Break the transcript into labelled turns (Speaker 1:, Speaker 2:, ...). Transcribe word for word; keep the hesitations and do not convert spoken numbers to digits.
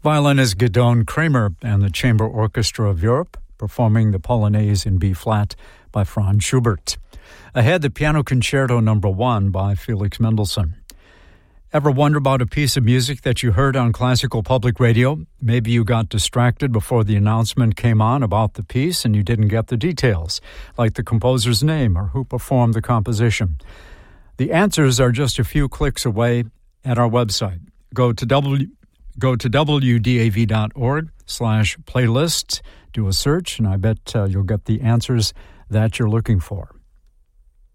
Speaker 1: Violinist Gidon Kramer and the Chamber Orchestra of Europe performing the Polonaise in B-flat by Franz Schubert. Ahead, the Piano Concerto Number One by Felix Mendelssohn. Ever wonder about a piece of music that you heard on Classical Public Radio? Maybe you got distracted before the announcement came on about the piece and you didn't get the details, like the composer's name or who performed the composition. The answers are just a few clicks away at our website. Go to w go to w d a v dot org slash playlists, do a search, and I bet uh, you'll get the answers that you're looking for.